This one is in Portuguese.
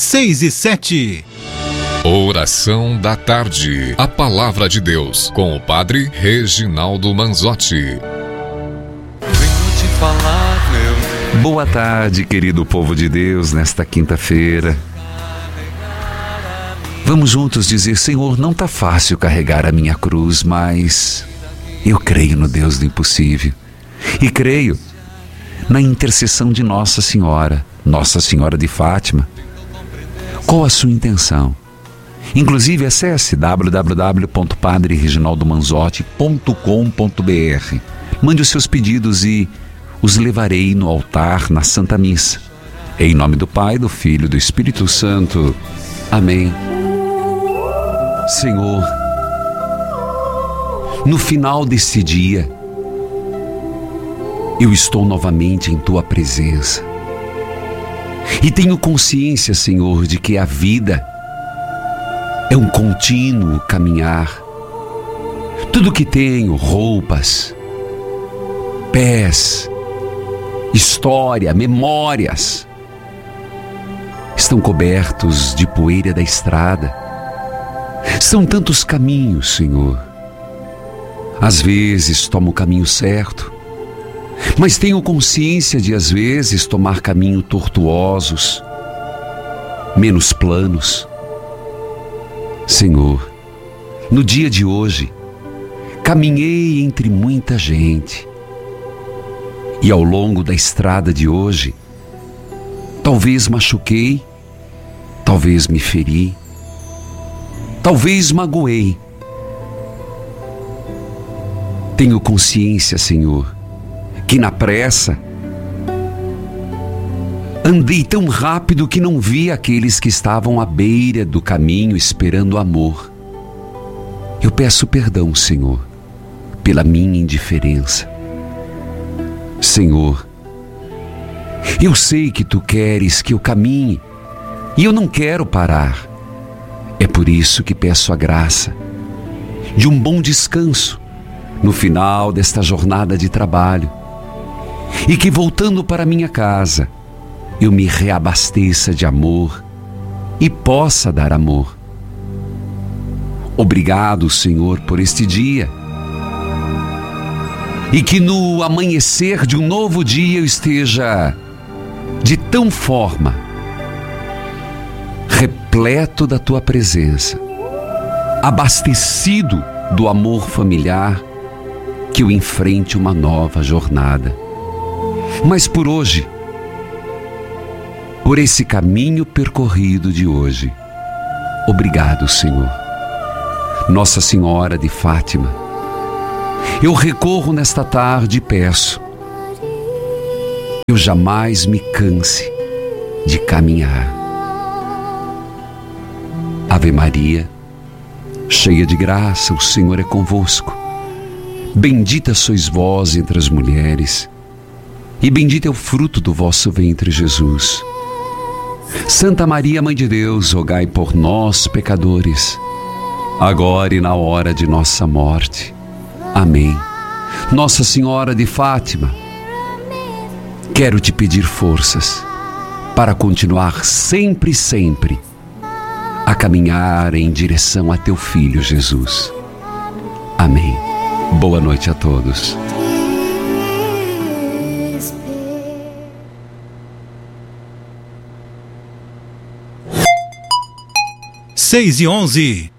6:07. Oração da tarde. A palavra de Deus com o padre Reginaldo Manzotti. Boa tarde, querido povo de Deus, nesta quinta-feira. Vamos juntos dizer: Senhor, não está fácil carregar a minha cruz, mas eu creio no Deus do impossível. E creio na intercessão de Nossa Senhora de Fátima. Qual a sua intenção? Inclusive, acesse www.padrereginaldomanzotti.com.br. Mande os seus pedidos e os levarei no altar na Santa Missa. Em nome do Pai, do Filho e do Espírito Santo. Amém. Senhor, no final deste dia, eu estou novamente em Tua presença. E tenho consciência, Senhor, de que a vida é um contínuo caminhar. Tudo que tenho, roupas, pés, história, memórias, estão cobertos de poeira da estrada. São tantos caminhos, Senhor. Às vezes tomo o caminho certo, mas tenho consciência de às vezes tomar caminhos tortuosos, menos planos. Senhor, no dia de hoje, caminhei entre muita gente. E ao longo da estrada de hoje, talvez machuquei, talvez me feri, talvez magoei. Tenho consciência, Senhor, que na pressa andei tão rápido que não vi aqueles que estavam à beira do caminho esperando amor. Eu peço perdão, Senhor, pela minha indiferença. Senhor, eu sei que Tu queres que eu caminhe e eu não quero parar. É por isso que peço a graça de um bom descanso no final desta jornada de trabalho e que, voltando para minha casa, eu me reabasteça de amor e possa dar amor. Obrigado, Senhor, por este dia. E que no amanhecer de um novo dia eu esteja de tão forma repleto da Tua presença, abastecido do amor familiar, que eu enfrente uma nova jornada. Mas por hoje, por esse caminho percorrido de hoje, obrigado, Senhor. Nossa Senhora de Fátima, eu recorro nesta tarde e peço: eu jamais me canse de caminhar. Ave Maria, cheia de graça, o Senhor é convosco. Bendita sois vós entre as mulheres, e bendito é o fruto do vosso ventre, Jesus. Santa Maria, Mãe de Deus, rogai por nós, pecadores, agora e na hora de nossa morte. Amém. Nossa Senhora de Fátima, quero Te pedir forças para continuar sempre a caminhar em direção a Teu Filho Jesus. Amém. Boa noite a todos. 6:11.